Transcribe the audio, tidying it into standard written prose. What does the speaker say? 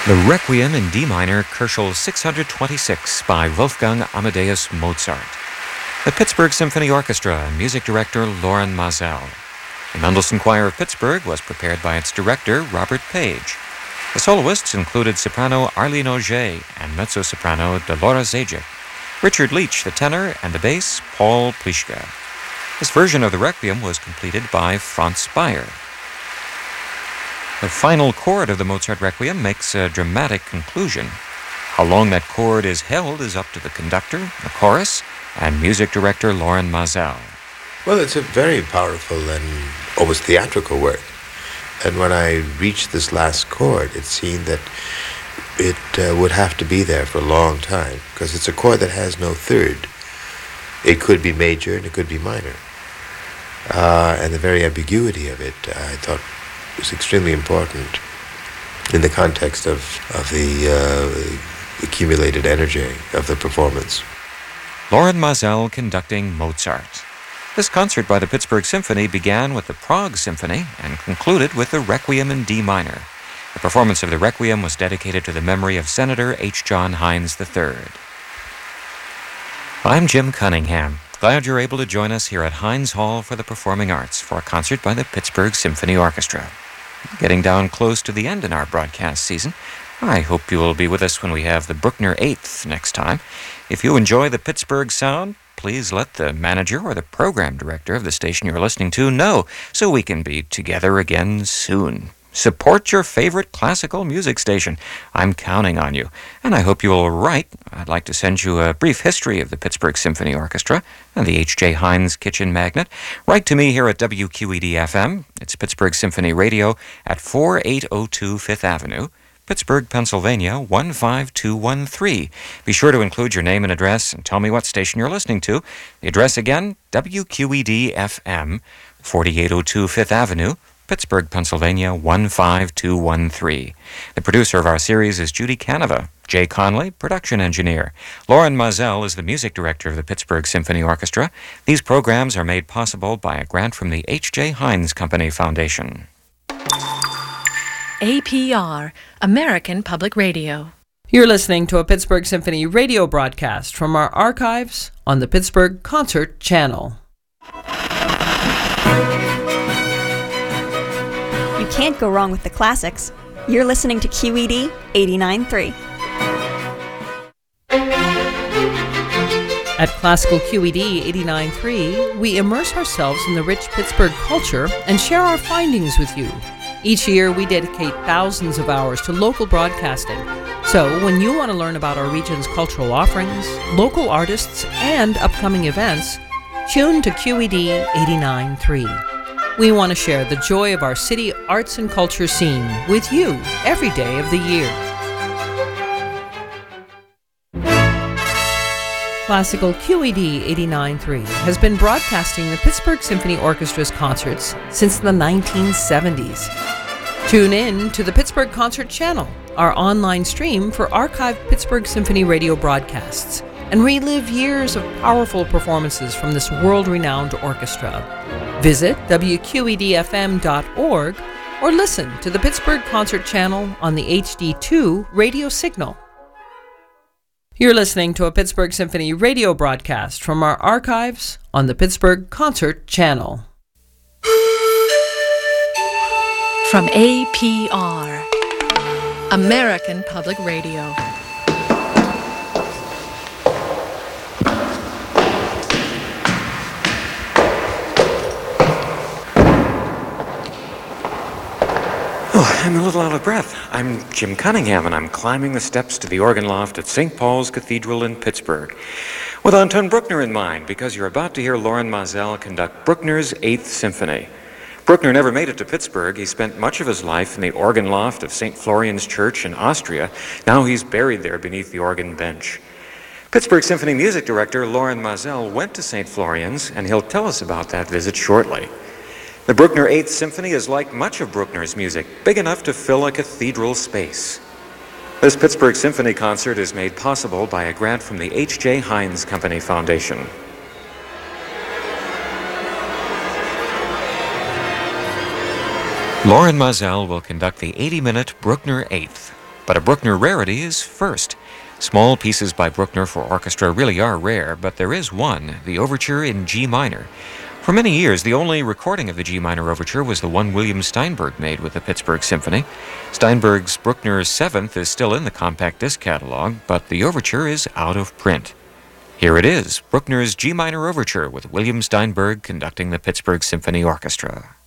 The Requiem in D minor, Köchel 626 by Wolfgang Amadeus Mozart. The Pittsburgh Symphony Orchestra and music director Loren Maazel. The Mendelssohn Choir of Pittsburgh was prepared by its director, Robert Page. The soloists included soprano Arlene Auger and mezzo-soprano Delora Zajic, Richard Leach, the tenor, and the bass, Paul Pliszka. This version of the Requiem was completed by Franz Bayer. The final chord of the Mozart Requiem makes a dramatic conclusion. How long that chord is held is up to the conductor, the chorus, and music director Loren Maazel. Well, it's a very powerful and almost theatrical work. And when I reached this last chord, it seemed that it would have to be there for a long time, because it's a chord that has no third. It could be major and it could be minor. And the very ambiguity of it, I thought, was extremely important in the context of the accumulated energy of the performance. Loren Maazel conducting Mozart. This concert by the Pittsburgh Symphony began with the Prague Symphony and concluded with the Requiem in D minor. The performance of the Requiem was dedicated to the memory of Senator H. John Hines III. I'm Jim Cunningham. Glad you're able to join us here at Hines Hall for the Performing Arts for a concert by the Pittsburgh Symphony Orchestra. Getting down close to the end in our broadcast season, I hope you will be with us when we have the Bruckner 8th next time. If you enjoy the Pittsburgh sound, please let the manager or the program director of the station you're listening to know so we can be together again soon. Support your favorite classical music station. I'm counting on you. And I hope you will write. I'd like to send you a brief history of the Pittsburgh Symphony Orchestra and the H.J. Hines Kitchen Magnet. Write to me here at WQED-FM. It's Pittsburgh Symphony Radio at 4802 Fifth Avenue, Pittsburgh, Pennsylvania 15213. Be sure to include your name and address and tell me what station you're listening to. The address again, WQED-FM, 4802 Fifth Avenue, Pittsburgh, Pennsylvania 15213. The producer of our series is Judy Canova. Jay Conley, production engineer. Loren Maazel is the music director of the Pittsburgh Symphony Orchestra. These programs are made possible by a grant from the H.J. Hines Company Foundation. APR, American Public Radio. You're listening to a Pittsburgh Symphony radio broadcast from our archives on the Pittsburgh Concert Channel. You can't go wrong with the classics. You're listening to QED 89.3. At Classical QED 89.3, we immerse ourselves in the rich Pittsburgh culture and share our findings with you. Each year, we dedicate thousands of hours to local broadcasting. So, when you want to learn about our region's cultural offerings, local artists, and upcoming events, tune to QED 89.3. We want to share the joy of our city arts and culture scene with you every day of the year. Classical QED 89.3 has been broadcasting the Pittsburgh Symphony Orchestra's concerts since the 1970s. Tune in to the Pittsburgh Concert Channel, our online stream for archived Pittsburgh Symphony radio broadcasts, and relive years of powerful performances from this world-renowned orchestra. Visit WQEDFM.org or listen to the Pittsburgh Concert Channel on the HD2 radio signal. You're listening to a Pittsburgh Symphony radio broadcast from our archives on the Pittsburgh Concert Channel. From APR, American Public Radio. Oh, I'm a little out of breath. I'm Jim Cunningham, and I'm climbing the steps to the organ loft at St. Paul's Cathedral in Pittsburgh, with Anton Bruckner in mind, because you're about to hear Loren Maazel conduct Bruckner's 8th Symphony. Bruckner never made it to Pittsburgh. He spent much of his life in the organ loft of St. Florian's Church in Austria. Now he's buried there beneath the organ bench. Pittsburgh Symphony music director Loren Maazel went to St. Florian's, and he'll tell us about that visit shortly. The Bruckner 8th Symphony is like much of Bruckner's music, big enough to fill a cathedral space. This Pittsburgh Symphony concert is made possible by a grant from the H.J. Hines Company Foundation. Loren Maazel will conduct the 80-minute Bruckner 8th But a Bruckner rarity is first. Small pieces by Bruckner for orchestra really are rare, but there is one, the Overture in G minor. For many years, the only recording of the G minor overture was the one William Steinberg made with the Pittsburgh Symphony. Steinberg's Bruckner 7th is still in the compact disc catalog, but the overture is out of print. Here it is, Bruckner's G minor overture with William Steinberg conducting the Pittsburgh Symphony Orchestra.